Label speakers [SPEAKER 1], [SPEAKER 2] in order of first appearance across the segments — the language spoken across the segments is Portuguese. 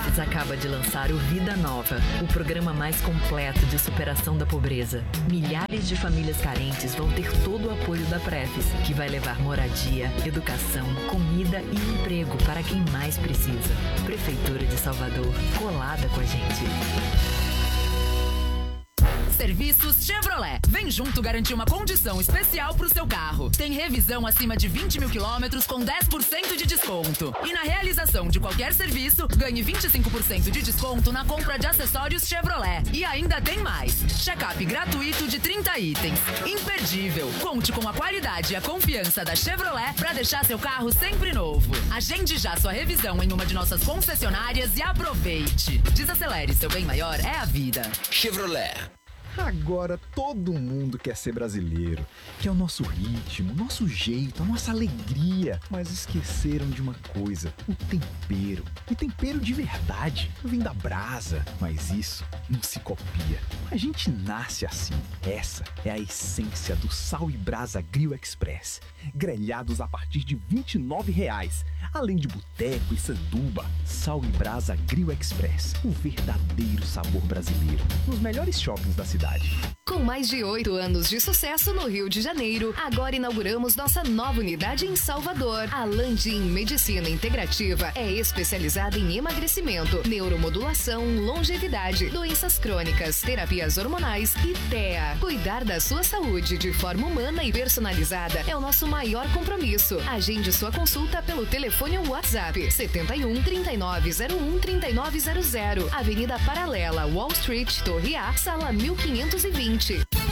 [SPEAKER 1] Prefis acaba de lançar o Vida Nova, o programa mais completo de superação da pobreza. Milhares de famílias carentes vão ter todo o apoio da Prefis, que vai levar moradia, educação, comida e emprego para quem mais precisa. Prefeitura de Salvador, colada com a gente.
[SPEAKER 2] Serviços Chevrolet. Vem junto garantir uma condição especial pro seu carro. Tem revisão acima de 20 mil quilômetros com 10% de desconto. E na realização de qualquer serviço, ganhe 25% de desconto na compra de acessórios Chevrolet. E ainda tem mais. Check-up gratuito de 30 itens. Imperdível. Conte com a qualidade e a confiança da Chevrolet para deixar seu carro sempre novo. Agende já sua revisão em uma de nossas concessionárias e aproveite. Desacelere, seu bem maior é a vida.
[SPEAKER 3] Chevrolet.
[SPEAKER 4] Agora todo mundo quer ser brasileiro, que é o nosso ritmo, nosso jeito, a nossa alegria. Mas esqueceram de uma coisa, o tempero. E tempero de verdade, vem da brasa. Mas isso não se copia. A gente nasce assim. Essa é a essência do Sal e Brasa Grill Express. Grelhados a partir de R$ 29,00. Além de boteco e sanduba, Sal e Brasa Grill Express. O verdadeiro sabor brasileiro. Nos melhores shoppings da cidade.
[SPEAKER 5] Com mais de 8 anos de sucesso no Rio de Janeiro, agora inauguramos nossa nova unidade em Salvador. A Landim Medicina Integrativa é especializada em emagrecimento, neuromodulação, longevidade, doenças crônicas, terapias hormonais e TEA. Cuidar da sua saúde de forma humana e personalizada é o nosso maior compromisso. Agende sua consulta pelo telefone ou WhatsApp 71 3901 3900, Avenida Paralela, Wall Street, Torre A, sala 1520.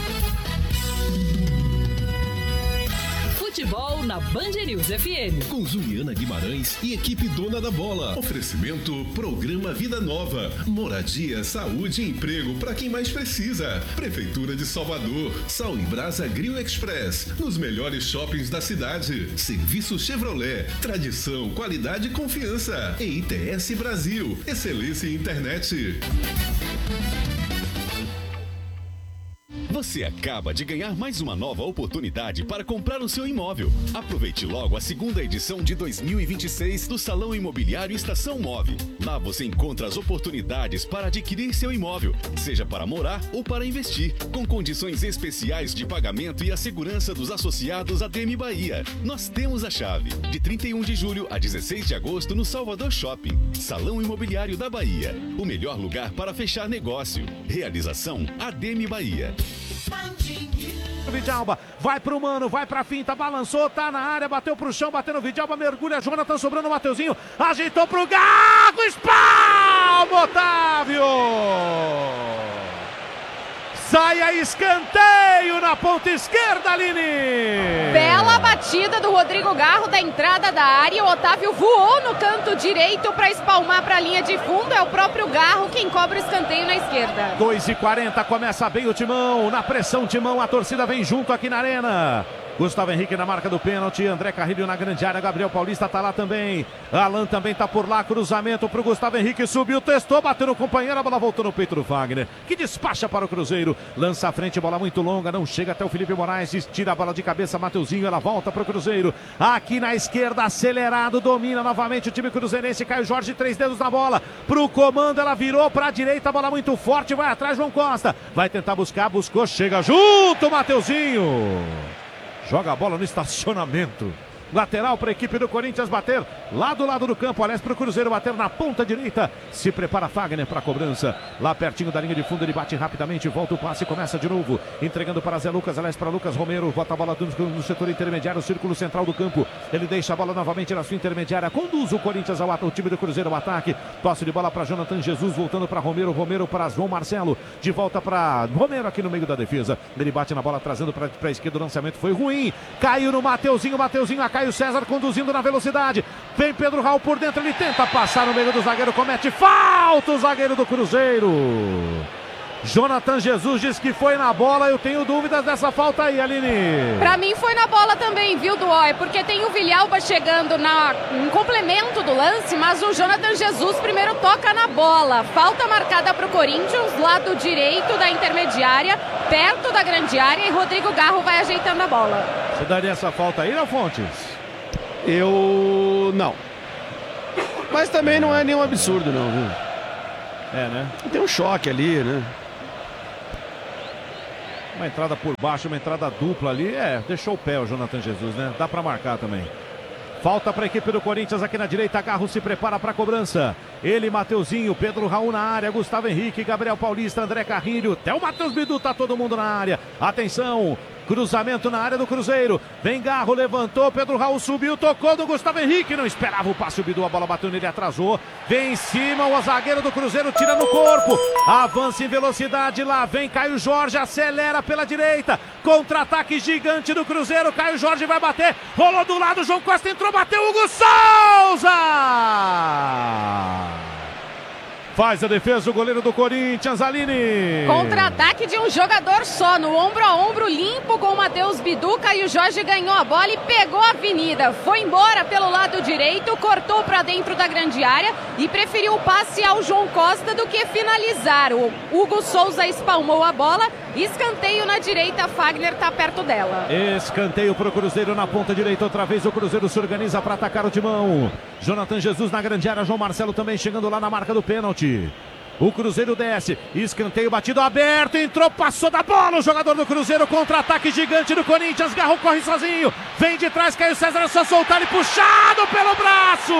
[SPEAKER 6] Futebol na Band News FM.
[SPEAKER 7] Com Juliana Guimarães e equipe dona da bola. Oferecimento Programa Vida Nova. Moradia, saúde e emprego para quem mais precisa. Prefeitura de Salvador. Sal e Brasa Grill Express. Nos melhores shoppings da cidade. Serviço Chevrolet. Tradição, qualidade e confiança. E ITS Brasil. Excelência em internet.
[SPEAKER 8] Você acaba de ganhar mais uma nova oportunidade para comprar o seu imóvel. Aproveite logo a segunda edição de 2026 do Salão Imobiliário Estação Move. Lá você encontra as oportunidades para adquirir seu imóvel, seja para morar ou para investir, com condições especiais de pagamento e a segurança dos associados à DM Bahia. Nós temos a chave. De 31 de julho a 16 de agosto no Salvador Shopping. Salão Imobiliário da Bahia. O melhor lugar para fechar negócio. Realização ADM Bahia.
[SPEAKER 9] Vidalba, vai pro Mano, vai pra finta, balançou, tá na área, bateu pro chão, bateu no Vidalba, mergulha, Jonathan sobrando o Mateuzinho, ajeitou pro Gago, espalma, Otávio! Sai a escanteio na ponta esquerda, Aline!
[SPEAKER 10] Bela batida do Rodrigo Garro da entrada da área. O Otávio voou no canto direito para espalmar para a linha de fundo. É o próprio Garro quem cobra o escanteio na esquerda.
[SPEAKER 9] 2h40, começa bem o Timão. Na pressão, Timão, a torcida vem junto aqui na arena. Gustavo Henrique na marca do pênalti, André Carrilho na grande área, Gabriel Paulista tá lá também, Alan também tá por lá, cruzamento pro Gustavo Henrique, subiu, testou, bateu no companheiro, a bola voltou no peito do Fagner, que despacha para o Cruzeiro, lança à frente, bola muito longa, não chega até o Felipe Moraes, tira a bola de cabeça, Mateuzinho, ela volta pro Cruzeiro, aqui na esquerda, acelerado, domina novamente o time cruzeirense, Caio Jorge, 3 dedos na bola, pro comando, ela virou pra direita, bola muito forte, vai atrás, João Costa, vai tentar buscar, buscou, chega junto, Mateuzinho! Joga a bola no estacionamento. Lateral para a equipe do Corinthians bater lá do lado do campo, aliás para o Cruzeiro bater na ponta direita, se prepara Fagner para a cobrança, lá pertinho da linha de fundo ele bate rapidamente, volta o passe, começa de novo, entregando para Zé Lucas, aliás para Lucas Romero, bota a bola no setor intermediário, círculo central do campo, ele deixa a bola novamente na sua intermediária, conduz o Corinthians o time do Cruzeiro ao ataque, tosse de bola para Jonathan Jesus, voltando para Romero, Romero para João Marcelo, de volta para Romero aqui no meio da defesa, ele bate na bola trazendo para a esquerda, o lançamento foi ruim, caiu no Mateuzinho, a Caio César conduzindo na velocidade, vem Pedro Raul por dentro, ele tenta passar no meio do zagueiro, comete falta o zagueiro do Cruzeiro. Jonathan Jesus diz que foi na bola, eu tenho dúvidas dessa falta aí, Aline.
[SPEAKER 10] Pra mim foi na bola também, viu, Duói? Porque tem o Villalba chegando em complemento do lance, mas o Jonathan Jesus primeiro toca na bola. Falta marcada pro Corinthians, lado direito da intermediária, perto da grande área, e Rodrigo Garro vai ajeitando a bola.
[SPEAKER 9] Você daria essa falta aí, Léo Fontes?
[SPEAKER 11] Eu... não.
[SPEAKER 3] Mas também não é nenhum absurdo, não, viu?
[SPEAKER 9] É, né?
[SPEAKER 3] Tem um choque ali, né?
[SPEAKER 9] Uma entrada por baixo, uma entrada dupla ali. Deixou o pé o Jonathan Jesus, né? Dá pra marcar também. Falta para a equipe do Corinthians aqui na direita. Garro se prepara para a cobrança. Ele, Mateuzinho, Pedro Raul na área, Gustavo Henrique, Gabriel Paulista, André Carrilho, até o Matheus Bidu, tá todo mundo na área. Atenção, cruzamento na área do Cruzeiro. Vem Garro, levantou, Pedro Raul subiu, tocou do Gustavo Henrique. Não esperava o passe, o Bidu, a bola bateu nele, atrasou. Vem em cima, o zagueiro do Cruzeiro tira no corpo. Avança em velocidade, lá vem Caio Jorge, acelera pela direita. Contra-ataque gigante do Cruzeiro, Caio Jorge vai bater. Rolou do lado, João Costa entrou, bateu, Hugo Souza! Faz a defesa o goleiro do Corinthians, Aline.
[SPEAKER 10] Contra-ataque de um jogador só, no ombro a ombro, limpo com o Matheus Bidu. Caio Jorge ganhou a bola e pegou a avenida. Foi embora pelo lado direito, cortou para dentro da grande área e preferiu o passe ao João Costa do que finalizar. O Hugo Souza espalmou a bola. Escanteio na direita, Fagner está perto dela.
[SPEAKER 9] Escanteio para o Cruzeiro na ponta direita. Outra vez o Cruzeiro se organiza para atacar o timão. Jonathan Jesus na grande área, João Marcelo também chegando lá na marca do pênalti. O Cruzeiro desce, escanteio batido aberto, entrou, passou da bola o jogador do Cruzeiro, contra-ataque gigante do Corinthians, Garro corre sozinho, vem de trás, Caio César, é só soltar e puxado pelo braço.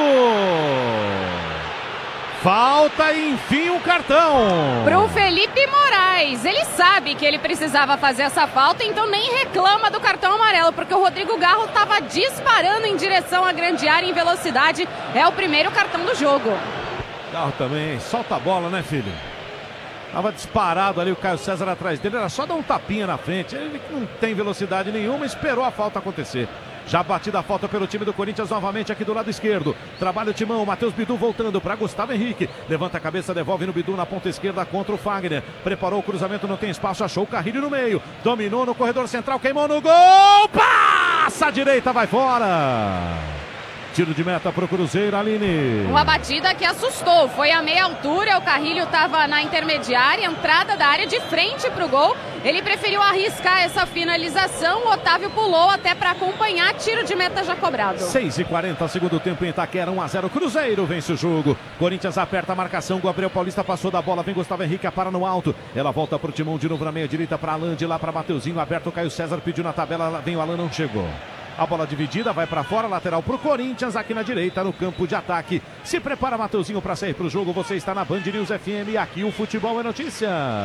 [SPEAKER 9] Falta, enfim, um cartão.
[SPEAKER 10] Pro Felipe Moraes. Ele sabe que ele precisava fazer essa falta, então nem reclama do cartão amarelo, porque o Rodrigo Garro estava disparando em direção à grande área em velocidade. É o primeiro cartão do jogo.
[SPEAKER 9] Garro também, solta a bola, né, filho? Tava disparado ali o Caio César atrás dele, era só dar um tapinha na frente. Ele não tem velocidade nenhuma, esperou a falta acontecer. Já batida a falta pelo time do Corinthians novamente aqui do lado esquerdo. Trabalha o timão, Matheus Bidu voltando para Gustavo Henrique. Levanta a cabeça, devolve no Bidu na ponta esquerda contra o Fagner. Preparou o cruzamento, não tem espaço, achou o Carrilho no meio. Dominou no corredor central, queimou no gol. Passa a direita, vai fora. Tiro de meta para o Cruzeiro, Aline.
[SPEAKER 10] Uma batida que assustou, foi a meia altura, o Carrilho estava na intermediária, entrada da área de frente para o gol. Ele preferiu arriscar essa finalização, o Otávio pulou até para acompanhar, tiro de meta já cobrado.
[SPEAKER 9] 6h40, segundo tempo em Itaquera, 1-0, Cruzeiro vence o jogo. Corinthians aperta a marcação, Gabriel Paulista passou da bola, vem Gustavo Henrique, para no alto. Ela volta para o timão de novo na meia direita para Alan, de lá para Mateuzinho, aberto, o Caio César pediu na tabela, vem o Alan, não chegou. A bola dividida, vai para fora, lateral para o Corinthians, aqui na direita, no campo de ataque. Se prepara Mateuzinho para sair para o jogo, você está na Band News FM e aqui o Futebol é Notícia.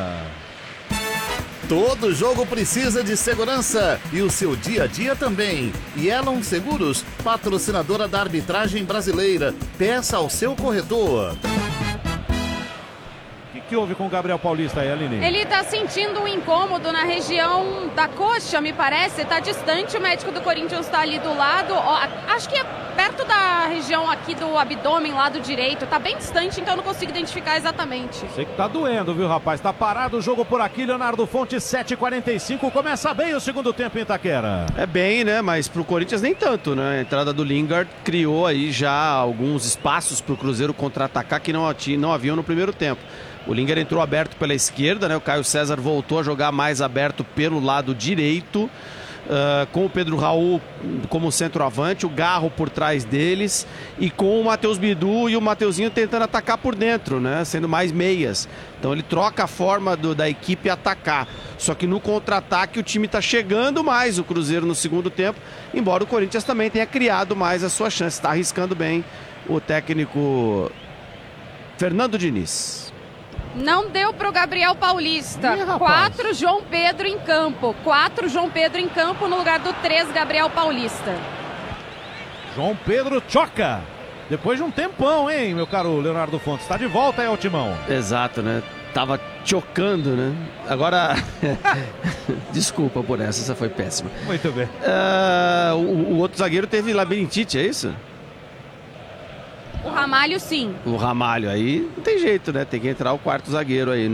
[SPEAKER 11] Todo jogo precisa de segurança e o seu dia a dia também. Yellow Seguros, patrocinadora da arbitragem brasileira. Peça ao seu corretor.
[SPEAKER 9] O que houve com o Gabriel Paulista aí, Aline?
[SPEAKER 10] Ele está sentindo um incômodo na região da coxa, me parece. Está distante, o médico do Corinthians está ali do lado. Acho que é perto da região aqui do abdômen, lado direito. Está bem distante, então eu não consigo identificar exatamente.
[SPEAKER 9] Sei que tá doendo, viu, rapaz? Tá parado o jogo por aqui, Leonardo Fonte, 7h45. Começa bem o segundo tempo em Itaquera.
[SPEAKER 3] É bem, né? Mas pro Corinthians nem tanto, né? A entrada do Lingard criou aí já alguns espaços pro Cruzeiro contra-atacar que não haviam no primeiro tempo. O Lingard entrou aberto pela esquerda, né? O Caio César voltou a jogar mais aberto pelo lado direito, com o Pedro Raul como centroavante, o Garro por trás deles e com o Matheus Bidu e o Mateuzinho tentando atacar por dentro, né? Sendo mais meias. Então ele troca a forma da equipe atacar. Só que no contra-ataque o time está chegando mais, o Cruzeiro no segundo tempo, embora o Corinthians também tenha criado mais a sua chance. Está arriscando bem o técnico Fernando Diniz.
[SPEAKER 10] Não deu para o Gabriel Paulista. 4 João Pedro em campo. 4 João Pedro em campo no lugar do 3 Gabriel Paulista.
[SPEAKER 9] João Pedro choca. Depois de um tempão, hein, meu caro Leonardo Fontes. Está de volta aí ao timão.
[SPEAKER 3] Exato, né? Tava chocando, né? Agora, desculpa por essa foi péssima.
[SPEAKER 9] Muito bem.
[SPEAKER 3] O outro zagueiro teve labirintite, é isso?
[SPEAKER 10] O Ramalho, sim.
[SPEAKER 3] O Ramalho aí não tem jeito, né? Tem que entrar o quarto zagueiro aí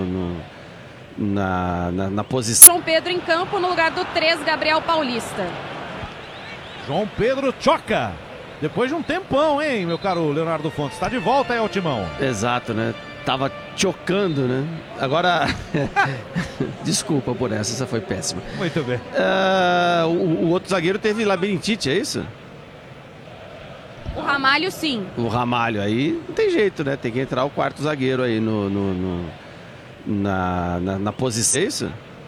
[SPEAKER 3] na posição.
[SPEAKER 10] João Pedro em campo no lugar do 3 Gabriel Paulista.
[SPEAKER 9] João Pedro choca. Depois de um tempão, hein, meu caro Leonardo Fontes. Está de volta aí ao timão.
[SPEAKER 3] Exato, né? Tava chocando, né? Agora, desculpa por essa foi péssima.
[SPEAKER 9] Muito bem.
[SPEAKER 3] O outro zagueiro teve labirintite, é isso?
[SPEAKER 10] O Ramalho, sim.
[SPEAKER 3] O Ramalho aí não tem jeito, né? Tem que entrar o quarto zagueiro aí na posição. É isso?